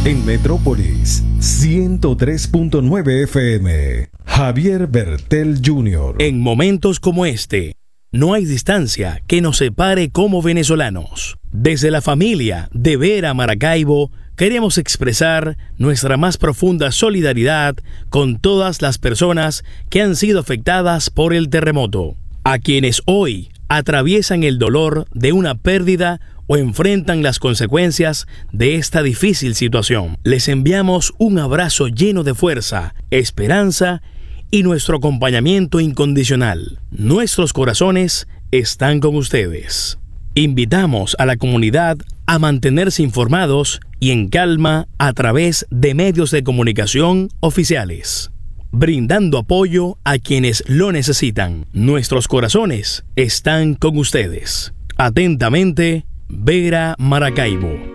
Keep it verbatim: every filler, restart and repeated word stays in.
En Metrópolis ciento tres punto nueve F M, Javier Bertel junior En momentos como este, no hay distancia que nos separe como venezolanos. Desde la familia de Vera Maracaibo, queremos expresar nuestra más profunda solidaridad con todas las personas que han sido afectadas por el terremoto, a quienes hoy atraviesan el dolor de una pérdida o enfrentan las consecuencias de esta difícil situación. Les enviamos un abrazo lleno de fuerza, esperanza y nuestro acompañamiento incondicional. Nuestros corazones están con ustedes. Invitamos a la comunidad a mantenerse informados y en calma a través de medios de comunicación oficiales, brindando apoyo a quienes lo necesitan. Nuestros corazones están con ustedes. Atentamente, Vera Maracaibo.